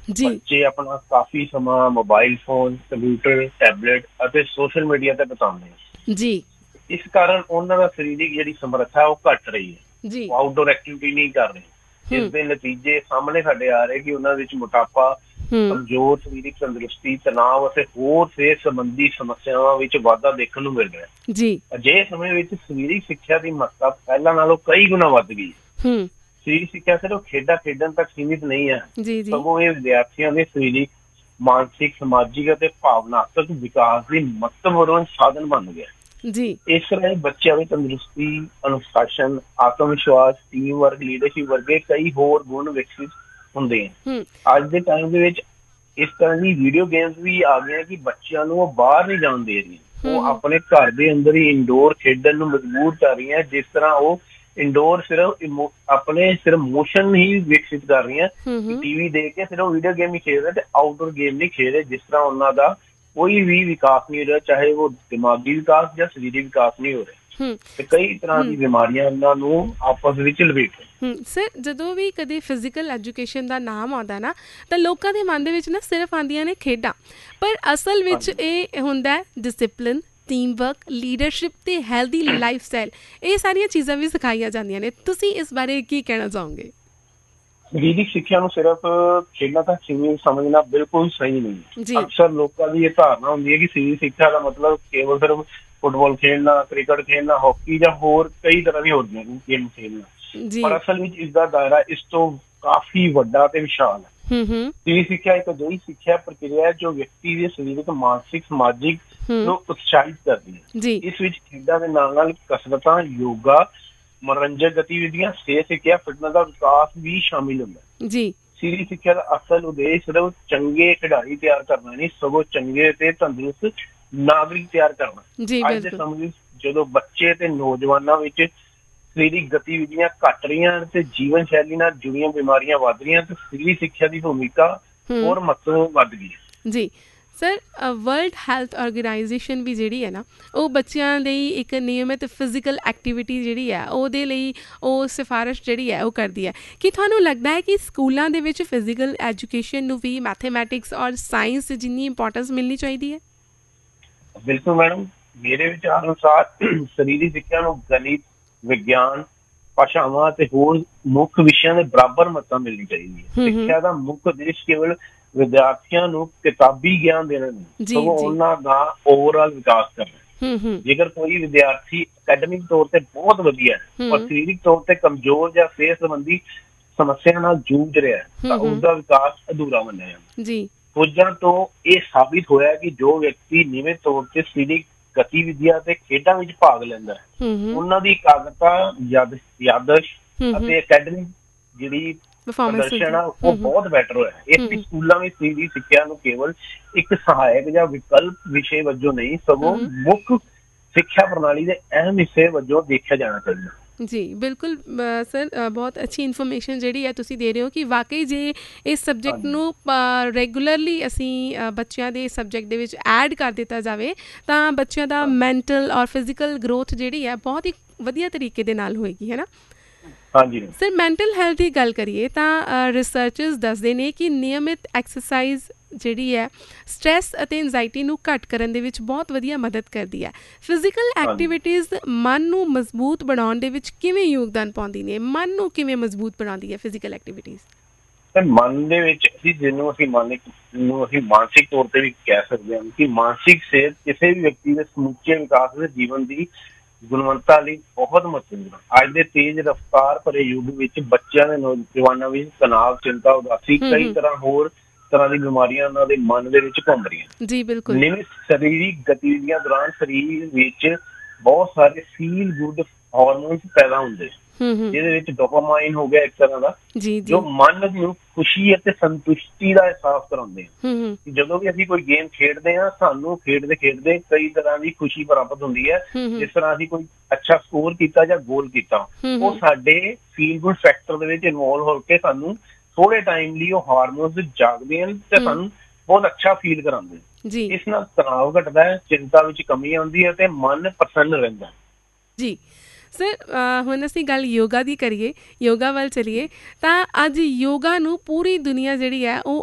ਜੀ। ਬੱਚੇ ਆਪਣਾ ਕਾਫੀ ਸਮਾਂ ਮੋਬਾਈਲ ਫੋਨ, ਕੰਪਿਊਟਰ, ਟੈਬਲੇਟ ਅਤੇ ਸੋਸ਼ਲ ਮੀਡੀਆ ਤੇ ਬਿਤਾਉਂਦੇ ਆ। ਜੀ। ਇਸ ਕਾਰਨ ਉਹਨਾਂ ਦਾ ਸਰੀਰਕ ਜਿਹੜੀ ਸਮਰੱਥਾ ਉਹ ਘਟ ਰਹੀ ਹੈ। ਜੀ। ਉਹ ਆਊਟਡੋਰ ਐਕਟੀਵਿਟੀ ਨਹੀਂ ਕਰ ਰਹੇ, ਜਿਸ ਹੂੰ। ਦੇ ਨਤੀਜੇ ਸਾਹਮਣੇ ਸਾਡੇ ਆ ਰਹੇ ਕਿ ਉਹਨਾਂ ਵਿੱਚ ਮੋਟਾਪਾ, ਹੂੰ। ਕਮਜ਼ੋਰ ਸਰੀਰਕ ਤੰਦਰੁਸਤੀ, ਤਣਾਅ ਅਤੇ ਹੋਰ ਸਿਹਤ ਸੰਬੰਧੀ ਸਮੱਸਿਆਵਾਂ ਵਿੱਚ ਵਾਧਾ ਦੇਖਣ ਨੂੰ ਮਿਲ ਰਿਹਾ। ਜੀ। ਅਜਿਹੇ ਸਮੇਂ ਵਿੱਚ ਸਰੀਰਕ ਸਿੱਖਿਆ ਦੀ ਮਹੱਤਤਾ ਪਹਿਲਾਂ ਨਾਲੋਂ ਕਈ ਗੁਣਾ ਵੱਧ ਗਈ। ਹੂੰ। ਸਰੀਰਕ ਸਿੱਖਿਆ ਸਿਰਫ ਖੇਡਾਂ ਖੇਡਣ ਤੱਕ ਸੀਮਿਤ ਨਹੀਂ ਹੈ, ਜੀ। ਜੀ। ਸਗੋਂ ਇਹ ਵਿਦਿਆਰਥੀਆਂ ਦੇ ਸਰੀਰਕ, ਮਾਨਸਿਕ, ਸਮਾਜਿਕ ਅਤੇ ਭਾਵਨਾਤਮਕ ਵਿਕਾਸ ਦੀ ਮਹੱਤਵਪੂਰਨ ਸਾਧਨ ਬਣ ਗਿਆ। ਜੀ। ਇਸ ਤਰ੍ਹਾਂ ਹੀ ਬੱਚਿਆਂ ਵਿੱਚ ਤੰਦਰੁਸਤੀ, ਅਨੁਸ਼ਾਸਨ, ਆਤਮ ਵਿਸ਼ਵਾਸ, ਟੀਮ ਵਰਕ, ਲੀਡਰਸ਼ਿਪ ਵਰਗੇ ਕਈ ਹੋਰ ਗੁਣ ਵਿਕਸਿਤ ਹੁੰਦੇ ਹਨ। ਅੱਜ ਦੇ ਟਾਈਮ ਦੇ ਵਿੱਚ ਇਸ ਤਰ੍ਹਾਂ ਦੀ ਵੀਡੀਓ ਗੇਮਸ ਵੀ ਆ ਗਈਆਂ ਕਿ ਬੱਚਿਆਂ ਨੂੰ ਉਹ ਬਾਹਰ ਨਹੀਂ ਜਾਣ ਦੇ ਰਹੀਆਂ। ਉਹ ਆਪਣੇ ਘਰ ਦੇ ਅੰਦਰ ਹੀ ਇੰਡੋਰ ਖੇਡਣ ਨੂੰ ਮਜਬੂਰ ਕਰ ਰਹੀਆਂ। ਜਿਸ ਤਰ੍ਹਾਂ ਉਹ ਇੰਡੋਰ ਸਿਰਫ ਮੋਸ਼ਨ ਹੀ ਵਿਕਸਿਤ ਕਰ ਰਹੀਆਂ। ਟੀਵੀ ਦੇਖ ਕੇ ਸਿਰਫ ਵੀਡੀਓ ਗੇਮ ਹੀ ਖੇਡ ਰਹੇ ਤੇ ਆਊਟਡੋਰ ਗੇਮ ਨਹੀਂ ਖੇਡ ਰਹੇ, ਜਿਸ ਤਰ੍ਹਾਂ ਉਹਨਾਂ ਦਾ ਕੋਈ ਵੀ ਵਿਕਾਸ ਨਹੀਂ ਹੋ ਰਿਹਾ, ਚਾਹੇ ਉਹ ਦਿਮਾਗੀ ਵਿਕਾਸ ਜਾਂ ਸਰੀਰਕ ਵਿਕਾਸ ਨਹੀਂ ਹੋ ਰਿਹਾ। ਤੇ ਕਈ ਤਰ੍ਹਾਂ ਦੀ ਬਿਮਾਰੀਆਂ ਉਹਨਾਂ ਨੂੰ ਆਪਸ ਵਿੱਚ ਲਪੇਟ ਰਹੀਆਂ। ਸਰ, ਜਦੋਂ ਵੀ ਕਦੇ ਫਿਜ਼ੀਕਲ ਐਜੂਕੇਸ਼ਨ ਦਾ ਨਾਮ ਆਉਂਦਾ ਨਾ, ਤਾਂ ਲੋਕਾਂ ਦੇ ਮਨ ਦੇ ਵਿੱਚ ਨਾ ਸਿਰਫ ਆਉਂਦੀਆਂ ਨੇ ਖੇਡਾਂ, ਪਰ ਅਸਲ ਵਿੱਚ ਇਹ ਹੁੰਦਾ ਡਿਸਿਪਲਿਨ, ਟੀਮ ਵਰਕ, ਲੀਡਰਸ਼ਿਪ ਤੇ ਹੈਲਦੀ ਲਾਈਫ ਸਟਾਈਲ। ਇਹ ਸਾਰੀਆਂ ਚੀਜ਼ਾਂ ਵੀ ਸਿਖਾਈਆਂ ਜਾਂਦੀਆਂ ਨੇ। ਤੁਸੀਂ ਇਸ ਬਾਰੇ ਕੀ ਕਹਿਣਾ ਚਾਹੋਗੇ? ਸਰੀਰਕ ਸਿੱਖਿਆ ਨੂੰ ਸਿਰਫ ਖੇਡਾਂ ਤੱਕ ਸੀਮਿਤ ਸਮਝਣਾ ਬਿਲਕੁਲ ਸਹੀ ਨਹੀਂ। ਅਕਸਰ ਲੋਕਾਂ ਦੀ ਇਹ ਧਾਰਨਾ ਹੁੰਦੀ ਹੈ ਕਿ ਸਰੀਰਕ ਸਿੱਖਿਆ ਦਾ ਮਤਲਬ ਕੇਵਲ ਸਿਰਫ ਫੁੱਟਬਾਲ ਖੇਡਣਾ, ਕ੍ਰਿਕਟ ਖੇਡਣਾ, ਹਾਕੀ ਜਾਂ ਹੋਰ ਕਈ ਤਰ੍ਹਾਂ ਦੀ ਹੋਰ ਗੇਮ ਖੇਡਣਾ। ਪਰ ਅਸਲ ਵਿੱਚ ਇਸ ਦਾ ਦਾਇਰਾ ਇਸ ਤੋਂ ਕਾਫੀ ਵੱਡਾ ਤੇ ਵਿਸ਼ਾਲ ਹੈ। ਸਰੀਰਕ ਸਿੱਖਿਆ ਇੱਕ ਅਜਿਹੀ ਸਿੱਖਿਆ ਪ੍ਰਕਿਰਿਆ ਹੈ ਜੋ ਵਿਅਕਤੀ ਦੇ ਸਰੀਰਕ, ਮਾਨਸਿਕ, ਸਮਾਜਿਕ ਨੂੰ ਉਤਸ਼ਾਹਿਤ ਕਰਦੀ ਹੈ। ਇਸ ਵਿੱਚ ਖੇਡਾਂ ਦੇ ਨਾਲ ਨਾਲ ਕਸਰਤਾਂ, ਯੋਗਾ, ਮਨੋਰੰਜਕ ਗਤੀਵਿਧੀਆਂ, ਸਿਹਤ ਸਿੱਖਿਆ, ਫਿਟਨੈਸ ਦਾ ਵਿਕਾਸ ਵੀ ਸ਼ਾਮਿਲ ਹੁੰਦਾ ਹੈ। ਸਰੀਰਕ ਸਿੱਖਿਆ ਦਾ ਅਸਲ ਉਦੇਸ਼ ਸਿਰਫ ਚੰਗੇ ਖਿਡਾਰੀ ਤਿਆਰ ਕਰਨਾ ਨਹੀਂ, ਸਗੋਂ ਚੰਗੇ ਤੇ ਤੰਦਰੁਸਤ ਨਾਗਰਿਕ ਤਿਆਰ ਕਰਨਾ। ਅੱਜ ਦੇ ਸਮੇਂ ਵਿੱਚ ਜਦੋਂ ਬੱਚੇ ਤੇ ਨੌਜਵਾਨਾਂ ਵਿੱਚ ਸਰੀਰਕ ਗਤੀਵਿਧੀਆਂ ਘੱਟ ਰਹੀਆਂ ਤੇ ਜੀਵਨ ਸ਼ੈਲੀ ਨਾਲ ਜੁੜੀਆਂ ਬਿਮਾਰੀਆਂ ਵੱਧ ਰਹੀਆਂ, ਤੇ ਸਰੀਰਕ ਸਿੱਖਿਆ ਦੀ ਭੂਮਿਕਾ ਹੋਰ ਮਹੱਤਵ ਵੱਧ ਗਈ ਹੈ। ਜੀ ਸਰ, ਵਰਲਡ ਹੈਲਥ ਆਰਗੇਨਾਈਜੇਸ਼ਨ ਵੀ ਜਿਹੜੀ ਹੈ ਨਾ, ਉਹ ਬੱਚਿਆਂ ਲਈ ਇੱਕ ਨਿਯਮਿਤ ਫਿਜ਼ੀਕਲ ਐਕਟੀਵਿਟੀ ਜਿਹੜੀ ਹੈ ਉਹਦੇ ਲਈ ਉਹ ਸਿਫਾਰਿਸ਼ ਜਿਹੜੀ ਹੈ ਉਹ ਕਰਦੀ ਹੈ। ਕੀ ਤੁਹਾਨੂੰ ਲੱਗਦਾ ਹੈ ਕਿ ਸਕੂਲਾਂ ਦੇ ਵਿੱਚ ਫਿਜ਼ੀਕਲ ਐਜੂਕੇਸ਼ਨ ਨੂੰ ਵੀ ਮੈਥੇਮੈਟਿਕਸ ਔਰ ਸਾਇੰਸ ਜਿੰਨੀ ਇੰਪੋਰਟੈਂਸ ਮਿਲਣੀ ਚਾਹੀਦੀ ਹੈ? ਬਿਲਕੁਲ ਮੈਡਮ, ਮੇਰੇ ਵਿਚਾਰ ਅਨੁਸਾਰ ਸਰੀਰਕ ਸਿੱਖਿਆ ਨੂੰ ਗਣਿਤ, ਵਿਗਿਆਨ, ਭਾਸ਼ਾਵਾਂ ਅਤੇ ਹੋਰ ਮੁੱਖ ਵਿਸ਼ਿਆਂ ਦੇ ਬਰਾਬਰ ਮਹੱਤਤਾ ਮਿਲਣੀ ਚਾਹੀਦੀ ਹੈ। ਸਿੱਖਿਆ ਦਾ ਮੁੱਖ ਉਦੇਸ਼ ਕੇਵਲ ਵਿਦਿਆਰਥੀਆਂ ਨੂੰ ਕਿਤਾਬੀ ਗਿਆਨ ਦੇਣਾ ਨਹੀਂ, ਸਗੋਂ ਉਹਨਾਂ ਦਾ ਓਵਰਆਲ ਵਿਕਾਸ ਕਰਨਾ। ਜੇਕਰ ਕੋਈ ਵਿਦਿਆਰਥੀ ਅਕੈਡਮਿਕ ਤੌਰ ਤੇ ਬਹੁਤ ਵਧੀਆ ਹੈ ਪਰ ਸਰੀਰਕ ਤੌਰ ਤੇ ਕਮਜ਼ੋਰ ਜਾਂ ਸਿਹਤ ਸੰਬੰਧੀ ਸਮੱਸਿਆ ਨਾਲ ਜੂਝ ਰਿਹਾ ਹੈ ਤਾਂ ਉਸਦਾ ਵਿਕਾਸ ਅਧੂਰਾ ਮੰਨਿਆ ਜਾਂਦਾ। ਖੋਜਾਂ ਤੋਂ ਇਹ ਸਾਬਿਤ ਹੋਇਆ ਕਿ ਜੋ ਵਿਅਕਤੀ ਨਿਯਮਿਤ ਤੌਰ ਤੇ ਸਰੀਰਕ ਗਤੀਵਿਧੀਆਂ ਤੇ ਖੇਡਾਂ ਵਿੱਚ ਭਾਗ ਲੈਂਦਾ ਹੈ, ਉਹਨਾਂ ਦੀ ਇਕਾਗਰਤਾ, ਯਾਦਦਾਸ਼ਤ ਅਤੇ ਅਕੈਡਮਿਕ ਜਿਹੜੀ ਪ੍ਰਦਰਸ਼ਨ ਆ ਉਹ ਬਹੁਤ ਬੈਟਰ ਹੋਇਆ। ਇਸ ਲਈ ਸਕੂਲਾਂ ਵਿੱਚ ਸਰੀਰਕ ਸਿੱਖਿਆ ਨੂੰ ਕੇਵਲ ਇੱਕ ਸਹਾਇਕ ਜਾਂ ਵਿਕਲਪ ਵਿਸ਼ੇ ਵਜੋਂ ਨਹੀਂ, ਸਗੋਂ ਮੁੱਖ ਸਿੱਖਿਆ ਪ੍ਰਣਾਲੀ ਦੇ ਅਹਿਮ ਹਿੱਸੇ ਵਜੋਂ ਦੇਖਿਆ ਜਾਣਾ ਚਾਹੀਦਾ। ਜੀ ਬਿਲਕੁਲ ਸਰ, ਬਹੁਤ ਅੱਛੀ ਇਨਫੋਰਮੇਸ਼ਨ ਜਿਹੜੀ ਹੈ ਤੁਸੀਂ ਦੇ ਰਹੇ ਹੋ ਕਿ ਵਾਕਈ ਜੇ ਇਸ ਸਬਜੈਕਟ ਨੂੰ ਰੈਗੂਲਰਲੀ ਅਸੀਂ ਬੱਚਿਆਂ ਦੇ ਸਬਜੈਕਟ ਦੇ ਵਿੱਚ ਐਡ ਕਰ ਦਿੱਤਾ ਜਾਵੇ ਤਾਂ ਬੱਚਿਆਂ ਦਾ ਮੈਂਟਲ ਔਰ ਫਿਜ਼ੀਕਲ ਗਰੋਥ ਜਿਹੜੀ ਹੈ ਬਹੁਤ ਹੀ ਵਧੀਆ ਤਰੀਕੇ ਦੇ ਨਾਲ ਹੋਏਗੀ, ਹੈ ਨਾ? ਸਰ, ਮੈਂਟਲ ਹੈਲਥ ਦੀ ਗੱਲ ਕਰੀਏ ਤਾਂ ਰਿਸਰਚਰਸ ਦੱਸਦੇ ਨੇ ਕਿ ਨਿਯਮਿਤ ਐਕਸਰਸਾਈਜ਼ ਜਿਹੜੀ ਹੈ ਸਟ੍ਰੈਸ ਅਤੇ ਐਂਜ਼ਾਈਟੀ ਨੂੰ ਘੱਟ ਕਰਨ ਦੇ ਵਿੱਚ ਬਹੁਤ ਵਧੀਆ ਮਦਦ ਕਰਦੀ ਹੈ। ਫਿਜ਼ੀਕਲ ਐਕਟੀਵਿਟੀਜ਼ ਮਨ ਨੂੰ ਮਜ਼ਬੂਤ ਬਣਾਉਣ ਦੇ ਵਿੱਚ ਕਿਵੇਂ ਯੋਗਦਾਨ ਪਾਉਂਦੀ ਨੇ? ਮਨ ਨੂੰ ਕਿਵੇਂ ਮਜ਼ਬੂਤ ਬਣਾਉਂਦੀ ਹੈ ਫਿਜ਼ੀਕਲ ਐਕਟੀਵਿਟੀਜ਼? ਮਨ ਦੇ ਵਿੱਚ ਜਿਹਨੂੰ ਅਸੀਂ ਮਾਨਸਿਕ ਤੌਰ ਤੇ ਵੀ ਕਹਿ ਸਕਦੇ ਹਾਂ ਕਿ ਮਾਨਸਿਕ ਸਿਹਤ ਕਿਸੇ ਵੀ ਵਿਅਕਤੀ ਦੇ ਸਮੁੱਚੇ ਵਿਕਾਸ ਦੇ ਜੀਵਨ ਦੀ ਗੁਣਵੱਤਾ ਲਈ ਬਹੁਤ ਮਹੱਤਵਪੂਰਨ। ਅੱਜ ਦੇ ਤੇਜ਼ ਰਫ਼ਤਾਰ ਭਰੇ ਯੁੱਗ ਵਿੱਚ ਬੱਚਿਆਂ ਦੇ ਨੌਜਵਾਨਾਂ ਵਿੱਚ ਤਣਾਅ, ਚਿੰਤਾ, ਉਦਾਸੀ, ਕਈ ਤਰ੍ਹਾਂ ਦੀ ਬਿਮਾਰੀਆਂ ਉਹਨਾਂ ਦੇ ਮਨ ਦੇ ਵਿੱਚ ਘੁੰਮ ਰਹੀਆਂ। ਜੀ ਬਿਲਕੁਲ। ਨਿਯਮਿਤ ਸਰੀਰਕ ਗਤੀਵਿਧੀਆਂ ਦੌਰਾਨ ਸਰੀਰ ਵਿੱਚ ਬਹੁਤ ਸਾਰੇ ਫੀਲ ਗੁੱਡ ਹਾਰਮੋਨਸ ਪੈਦਾ ਹੁੰਦੇ, ਜਿਹਦੇ ਵਿੱਚ ਡੋਪਾਮਾਈਨ ਹੋ ਗਿਆ ਇੱਕ ਤਰ੍ਹਾਂ ਦਾ, ਜੋ ਮਨ ਨੂੰ ਖੁਸ਼ੀ ਅਤੇ ਸੰਤੁਸ਼ਟੀ ਦਾ ਅਹਿਸਾਸ ਕਰਾਉਂਦੇ ਆ। ਜਦੋਂ ਵੀ ਅਸੀਂ ਕੋਈ ਗੇਮ ਖੇਡਦੇ ਹਾਂ, ਸਾਨੂੰ ਖੇਡਦੇ ਖੇਡਦੇ ਕਈ ਤਰ੍ਹਾਂ ਦੀ ਖੁਸ਼ੀ ਪ੍ਰਾਪਤ ਹੁੰਦੀ ਹੈ। ਜਿਸ ਤਰ੍ਹਾਂ ਅਸੀਂ ਕੋਈ ਅੱਛਾ ਸਕੋਰ ਕੀਤਾ ਜਾਂ ਗੋਲ ਕੀਤਾ, ਉਹ ਸਾਡੇ ਫੀਲ ਗੁੱਡ ਫੈਕਟਰ ਦੇ ਵਿੱਚ ਇਨਵੋਲਵ ਹੋ ਕੇ ਸਾਨੂੰ ਥੋੜੇ ਟਾਈਮ ਲਈ ਉਹ ਹਾਰਮੋਨਸ ਜਾਗਦੇ ਹਨ ਤੇ ਸਾਨੂੰ ਬਹੁਤ ਅੱਛਾ ਫੀਲ ਕਰਾਉਂਦੇ। ਇਸ ਨਾਲ ਤਣਾਅ ਘਟਦਾ ਹੈ, ਚਿੰਤਾ ਵਿੱਚ ਕਮੀ ਆਉਂਦੀ ਹੈ ਤੇ ਮਨ ਪ੍ਰਸੰਨ ਰਹਿੰਦਾ। ਜੀ ਸਰ, ਹੁਣ ਅਸੀਂ ਗੱਲ ਯੋਗਾ ਦੀ ਕਰੀਏ, ਯੋਗਾ ਵੱਲ ਚਲੀਏ ਤਾਂ ਅੱਜ ਯੋਗਾ ਨੂੰ ਪੂਰੀ ਦੁਨੀਆ ਜਿਹੜੀ ਹੈ ਉਹ